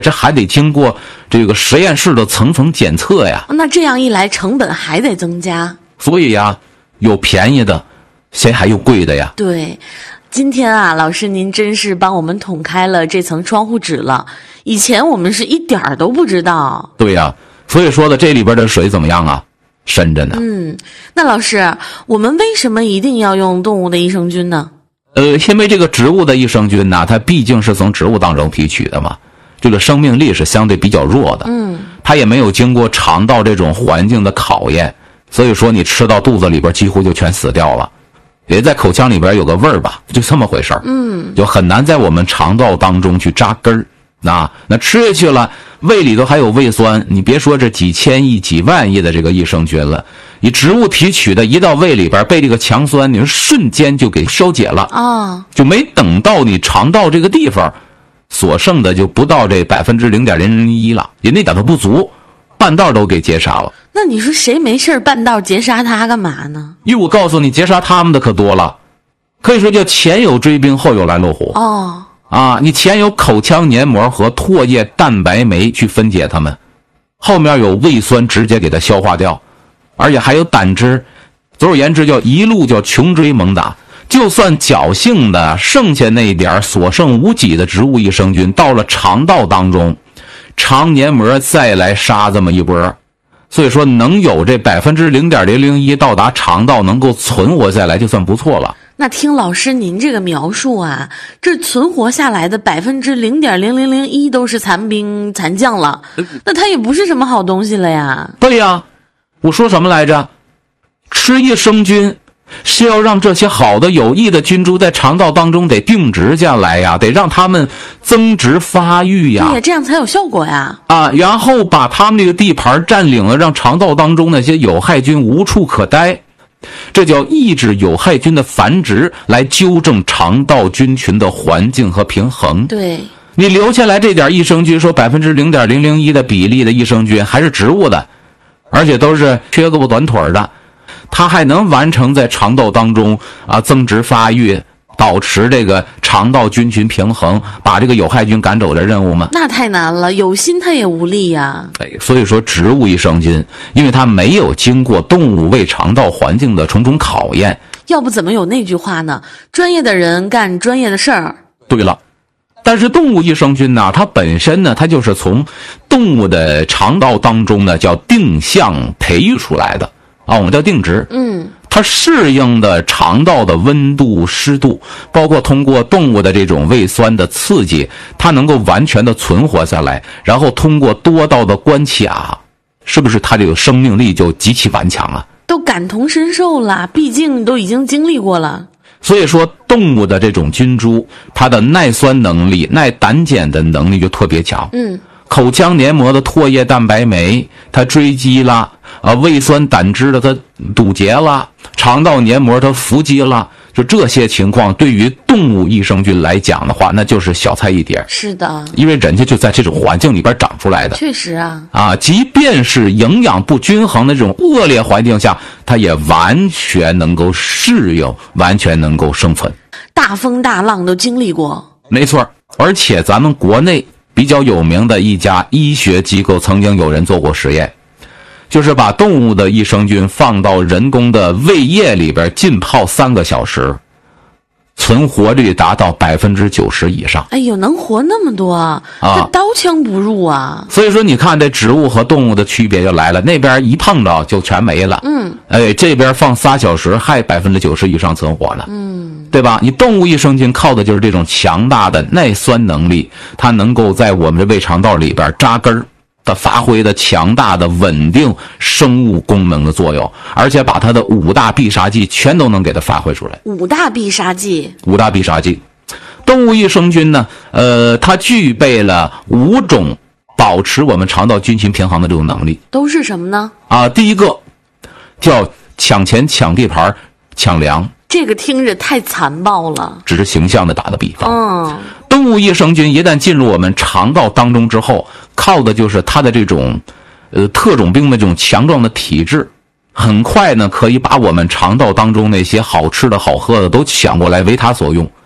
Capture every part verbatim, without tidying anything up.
这还得经过这个实验室的层层检测呀。 那这样一来，成本还得增加。 所以呀，有便宜的，谁还有贵的呀？ 对，今天啊，老师您真是帮我们捅开了这层窗户纸了。以前我们是一点儿都不知道。 对呀，所以说的这里边的水怎么样啊？深着呢。 嗯，那老师，我们为什么一定要用动物的益生菌呢？ 呃，因为这个植物的益生菌呢，它毕竟是从植物当中提取的嘛，这个生命力是相对比较弱的。 嗯，它也没有经过肠道这种环境的考验，所以说你吃到肚子里边几乎就全死掉了，也在口腔里边有个味儿吧，就这么回事儿。 嗯， 就很难在我们肠道当中去扎根儿。那那吃下去了，胃里头还有胃酸，你别说这几千亿、几万亿的这个益生菌了，你植物提取的一到胃里边，被这个强酸，你说瞬间就给消解了啊、哦， 就没等到你肠道这个地方，所剩的就不到这百分之零点零零一了，也那点都不足，半道都给截杀了。 那你说谁没事半道截杀它干嘛呢？ 因为我告诉你，截杀他们的可多了，可以说叫前有追兵，后有来路虎。 哦。 啊，你前有口腔黏膜和唾液蛋白酶去分解它们，后面有胃酸直接给它消化掉，而且还有胆汁，总而言之叫一路叫穷追猛打。就算侥幸的剩下那点所剩无几的植物益生菌到了肠道当中，肠黏膜再来杀这么一波，所以说能有这百分之零点零零一到达肠道能够存活下来就算不错了。 那听老师您这个描述啊，这存活下来的百分之零点零零零一都是残兵残将了，那它也不是什么好东西了呀。 对呀，我说什么来着？吃益生菌是要让这些好的有益的菌株在肠道当中得定植下来呀，得让它们增殖发育呀， 对呀，这样才有效果呀。 啊，然后把它们这个地盘占领了，让肠道当中那些有害菌无处可待。这叫抑制有害菌的繁殖，来纠正肠道菌群的环境和平衡。 对， 你留下来这点益生菌，说百分之零点零零一的比例的益生菌还是植物的，而且都是缺胳膊短腿的，它还能完成在肠道当中啊增殖发育，保持这个肠道菌群平衡，把这个有害菌赶走的任务吗？ 那太难了，有心它也无力呀。 对，所以说植物益生菌，因为它没有经过动物胃肠道环境的重重考验， 要不怎么有那句话呢？专业的人干专业的事儿。 对了，但是动物益生菌呢，它本身呢，它就是从动物的肠道当中呢，叫定向培育出来的啊，我们叫定植。 嗯。 它适应的肠道的温度、湿度，包括通过动物的这种胃酸的刺激，它能够完全的存活下来，然后通过多道的关卡，是不是它这个生命力就极其顽强啊？ 都感同身受了，毕竟都已经经历过了。 所以说，动物的这种菌株，它的耐酸能力、耐胆碱的能力就特别强。 嗯。 口腔黏膜的唾液蛋白酶它追击了，啊，胃酸胆汁的它堵截了，肠道黏膜它伏击了，就这些情况对于动物益生菌来讲的话，那就是小菜一碟。 是的， 因为人家就在这种环境里边长出来的。 确实啊， 啊，即便是营养不均衡的这种恶劣环境下，它也完全能够适应，完全能够生存。 大风大浪都经历过。 没错，而且咱们国内比较有名的一家医学机构，曾经有人做过实验，就是把动物的益生菌放到人工的胃液里边浸泡三个小时，存活率达到百分之九十以上。 哎呦，能活那么多啊！这刀枪不入啊！ 所以说，你看这植物和动物的区别就来了，那边一碰着就全没了。 嗯， 哎，这边放仨小时还百分之九十以上存活呢。 嗯， 对吧？你动物益生菌靠的就是这种强大的耐酸能力，它能够在我们的胃肠道里边扎根儿。它发挥的强大的稳定生物功能的作用，而且把它的五大必杀技全都能给它发挥出来。 五大必杀技， 五大必杀技，动物益生菌呢，呃，它具备了五种保持我们肠道菌群平衡的这种能力。 都是什么呢？ 啊，第一个叫抢钱、抢地盘、抢粮。 这个听着太残暴了， 只是形象的打个比方。 嗯， 动物益生菌一旦进入我们肠道当中之后，靠的就是它的这种呃特种兵的这种强壮的体质，很快呢可以把我们肠道当中那些好吃的好喝的都抢过来为它所用。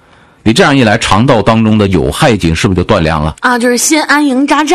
你这样一来，肠道当中的有害菌是不是就断粮了啊？就是先安营扎寨。